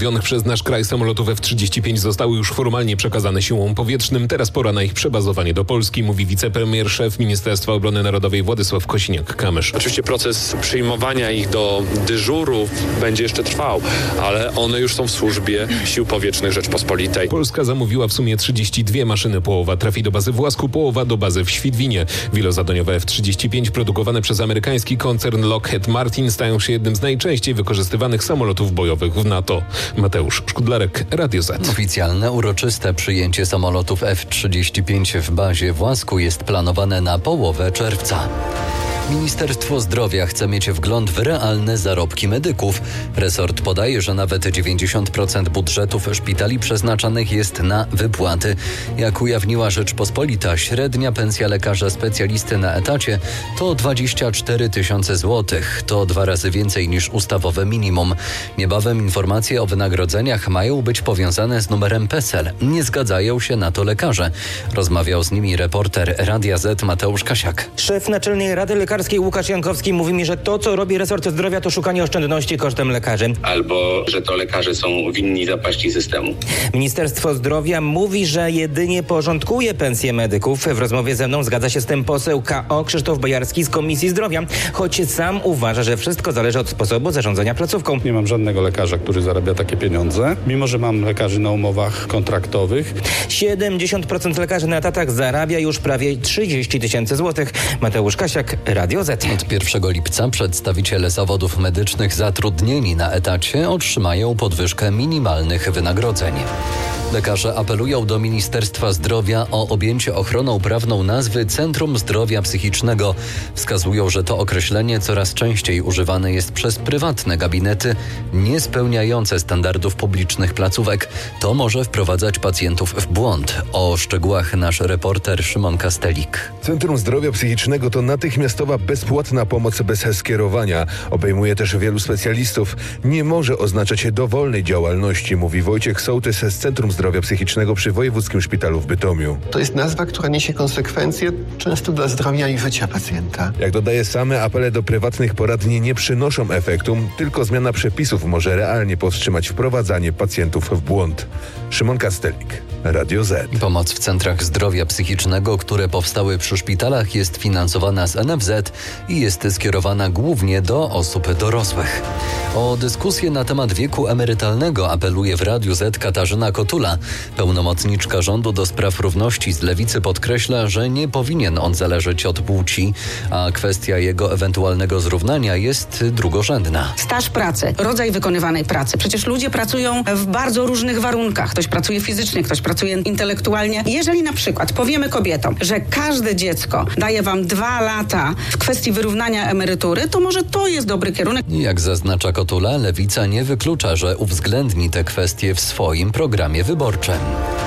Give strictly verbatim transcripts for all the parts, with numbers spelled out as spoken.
zamówionych przez nasz kraj samolotów F trzydzieści pięć zostały już formalnie przekazane siłom powietrznym. Teraz pora na ich przebazowanie do Polski, mówi wicepremier, szef Ministerstwa Obrony Narodowej Władysław Kosiniak-Kamysz. Oczywiście proces przyjmowania ich do dyżuru będzie jeszcze trwał, ale one już są w służbie Sił Powietrznych Rzeczpospolitej. Polska zamówiła w sumie trzydzieści dwie maszyny. Połowa trafi do bazy w Łasku, połowa do bazy w Świdwinie. Wielozadaniowe F trzydzieści pięć produkowane przez amerykański koncern Lockheed Martin stają się jednym z najczęściej wykorzystywanych samolotów bojowych w NATO. Mateusz Szkudlarek, Radio Z. Oficjalne uroczyste przyjęcie samolotów F trzydzieści pięć w bazie w Łasku jest planowane na połowę czerwca. Ministerstwo Zdrowia chce mieć wgląd w realne zarobki medyków. Resort podaje, że nawet dziewięćdziesiąt procent budżetów szpitali przeznaczanych jest na wypłaty. Jak ujawniła Rzeczpospolita, średnia pensja lekarza specjalisty na etacie to dwadzieścia cztery tysiące złotych. To dwa razy więcej niż ustawowe minimum. Niebawem informacje o wynagrodzeniach mają być powiązane z numerem PESEL. Nie zgadzają się na to lekarze. Rozmawiał z nimi reporter Radia Z Mateusz Kasiak. Szef Naczelnej Rady Lekarskiej Łukasz Jankowski mówi mi, że to, co robi resort zdrowia, to szukanie oszczędności kosztem lekarzy. Albo, że to lekarze są winni zapaści systemu. Ministerstwo Zdrowia mówi, że jedynie porządkuje pensje medyków. W rozmowie ze mną zgadza się z tym poseł K O Krzysztof Bojarski z Komisji Zdrowia, choć sam uważa, że wszystko zależy od sposobu zarządzania placówką. Nie mam żadnego lekarza, który zarabia takie pieniądze, mimo że mam lekarzy na umowach kontraktowych. siedemdziesiąt procent lekarzy na etatach zarabia już prawie trzydzieści tysięcy złotych. Mateusz Kasiak, Radio Z. Od pierwszego lipca przedstawiciele zawodów medycznych zatrudnieni na etacie otrzymają podwyżkę minimalnych wynagrodzeń. Lekarze apelują do Ministerstwa Zdrowia o objęcie ochroną prawną nazwy Centrum Zdrowia Psychicznego. Wskazują, że to określenie coraz częściej używane jest przez prywatne gabinety niespełniające standardów publicznych placówek. To może wprowadzać pacjentów w błąd. O szczegółach nasz reporter Szymon Kastelik. Centrum Zdrowia Psychicznego to natychmiastowa, bezpłatna pomoc bez skierowania. Obejmuje też wielu specjalistów. Nie może oznaczać dowolnej działalności, mówi Wojciech Sołtys z Centrum Zdrowia Psychicznego przy Wojewódzkim Szpitalu w Bytomiu. To jest nazwa, która niesie konsekwencje często dla zdrowia i życia pacjenta. Jak dodaje, same apele do prywatnych poradni nie przynoszą efektu, tylko zmiana przepisów może realnie powstrzymać wprowadzanie pacjentów w błąd. Szymon Kastelik, Radio Z. Pomoc w centrach zdrowia psychicznego, które powstały przy szpitalach, jest finansowana z N F Z i jest skierowana głównie do osób dorosłych. O dyskusję na temat wieku emerytalnego apeluje w Radiu Z Katarzyna Kotula. Pełnomocniczka rządu do spraw równości z Lewicy podkreśla, że nie powinien on zależeć od płci, a kwestia jego ewentualnego zrównania jest drugorzędna. Staż pracy, rodzaj wykonywanej pracy. Przecież ludzie pracują w bardzo różnych warunkach. Ktoś pracuje fizycznie, ktoś pracuje intelektualnie. Jeżeli na przykład powiemy kobietom, że każde dziecko daje wam dwa lata w kwestii wyrównania emerytury, to może to jest dobry kierunek. Jak zaznacza Kotula, Lewica nie wyklucza, że uwzględni te kwestie w swoim programie wyborczym.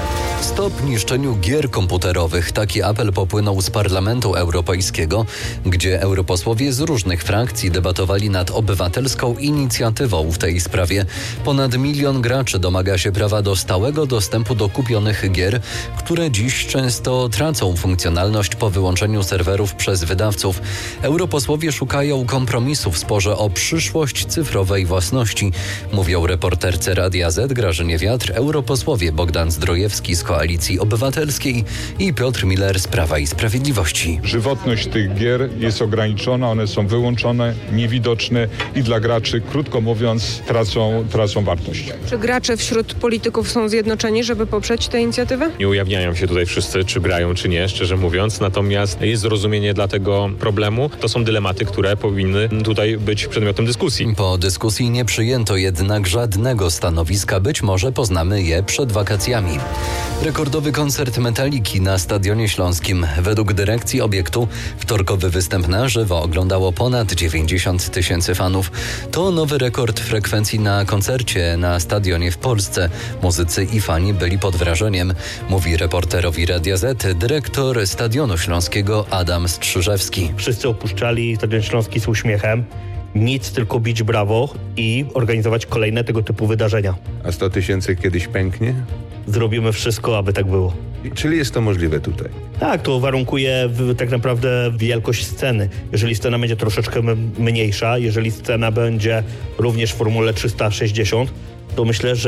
Stop niszczeniu gier komputerowych. Taki apel popłynął z Parlamentu Europejskiego, gdzie europosłowie z różnych frakcji debatowali nad obywatelską inicjatywą w tej sprawie. Ponad milion graczy domaga się prawa do stałego dostępu do kupionych gier, które dziś często tracą funkcjonalność po wyłączeniu serwerów przez wydawców. Europosłowie szukają kompromisu w sporze o przyszłość cyfrowej własności. Mówią reporterce Radia Z Grażynie Wiatr europosłowie Bogdan Zdrojewski z Koalicji Obywatelskiej i Piotr Miller z Prawa i Sprawiedliwości. Żywotność tych gier jest ograniczona, one są wyłączone, niewidoczne i dla graczy, krótko mówiąc, tracą, tracą wartość. Czy gracze wśród polityków są zjednoczeni, żeby poprzeć tę inicjatywę? Nie ujawniają się tutaj wszyscy, czy grają, czy nie, szczerze mówiąc. Natomiast jest zrozumienie dla tego problemu. To są dylematy, które powinny tutaj być przedmiotem dyskusji. Po dyskusji nie przyjęto jednak żadnego stanowiska. Być może poznamy je przed wakacjami. Rekordowy koncert Metaliki na Stadionie Śląskim. Według dyrekcji obiektu wtorkowy występ na żywo oglądało ponad dziewięćdziesiąt tysięcy fanów. To nowy rekord frekwencji na koncercie na stadionie w Polsce. Muzycy i fani byli pod wrażeniem, mówi reporterowi Radia Z dyrektor Stadionu Śląskiego Adam Strzyżewski. Wszyscy opuszczali Stadion Śląski z uśmiechem. Nic, tylko bić brawo i organizować kolejne tego typu wydarzenia. A sto tysięcy kiedyś pęknie? Zrobimy wszystko, aby tak było. Czyli jest to możliwe tutaj? Tak, to warunkuje w, tak naprawdę wielkość sceny. Jeżeli scena będzie troszeczkę m- mniejsza, jeżeli scena będzie również w formule trzysta sześćdziesiąt, to myślę, że